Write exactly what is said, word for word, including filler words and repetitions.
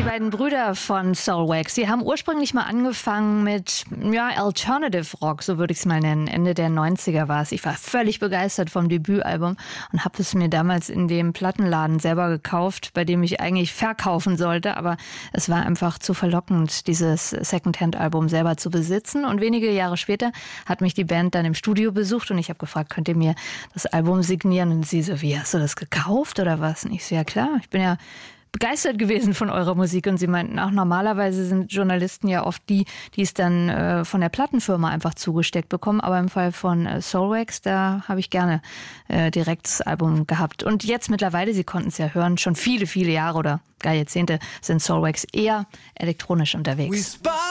Die beiden Brüder von Soulwax, die haben ursprünglich mal angefangen mit ja, Alternative Rock, so würde ich es mal nennen. Ende der neunziger war es. Ich war völlig begeistert vom Debütalbum und habe es mir damals in dem Plattenladen selber gekauft, bei dem ich eigentlich verkaufen sollte. Aber es war einfach zu verlockend, dieses Secondhand-Album selber zu besitzen. Und wenige Jahre später hat mich die Band dann im Studio besucht und ich habe gefragt, könnt ihr mir das Album signieren? Und sie so, wie, hast du das gekauft oder was? Und ich so, ja klar, ich bin ja begeistert gewesen von eurer Musik. Und sie meinten auch, normalerweise sind Journalisten ja oft die, die es dann äh, von der Plattenfirma einfach zugesteckt bekommen. Aber im Fall von äh, Soulwax, da habe ich gerne äh, direkt das Album gehabt. Und jetzt mittlerweile, Sie konnten es ja hören, schon viele, viele Jahre oder gar Jahrzehnte sind Soulwax eher elektronisch unterwegs.